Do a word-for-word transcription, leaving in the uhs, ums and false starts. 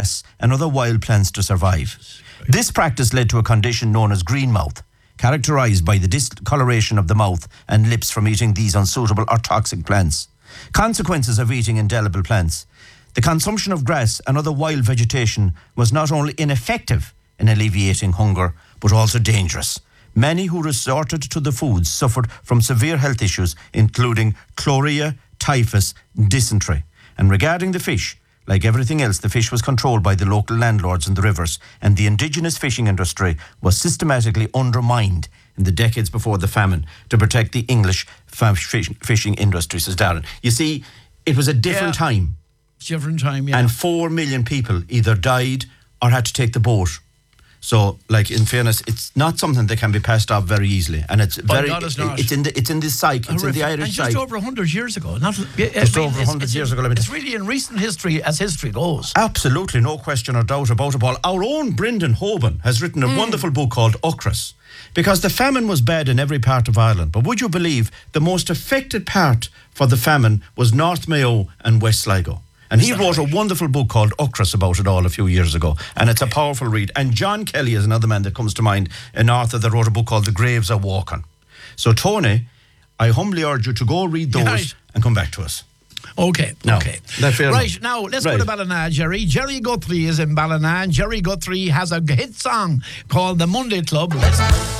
grass and other wild plants to survive. This practice led to a condition known as green mouth, characterised by the discoloration of the mouth and lips from eating these unsuitable or toxic plants. Consequences of eating indelible plants. The consumption of grass and other wild vegetation was not only ineffective in alleviating hunger, but also dangerous. Many who resorted to the foods suffered from severe health issues, including chlorella, typhus, dysentery. And regarding the fish, like everything else, the fish was controlled by the local landlords in the rivers, and the indigenous fishing industry was systematically undermined in the decades before the famine to protect the English fish, fishing industry, says Darren. You see, it was a different yeah. time. Different time, yeah. And four million people either died or had to take the boat. So, like, in fairness, it's not something that can be passed off very easily, and it's By very. God, it's not. It's in the it's in the psyche. It's in the Irish and just psyche. over a hundred years ago, not just over a hundred years ago. I mean, it's really in recent history, as history goes. Absolutely, no question or doubt about it, Paul. Our own Brendan Hoban has written a mm. wonderful book called Ochras, because the famine was bad in every part of Ireland. But would you believe the most affected part for the famine was North Mayo and West Sligo? And he wrote a wonderful book called Ochras about it all a few years ago. And it's a powerful read. And John Kelly is another man that comes to mind, an author that wrote a book called The Graves Are Walking. So, Tony, I humbly urge you to go read those right. and come back to us. Okay, now, okay. Right, enough. Now, let's right. go to Ballina, Jerry. Jerry Guthrie is in Ballina. Jerry Guthrie has a hit song called The Monday Club. Let's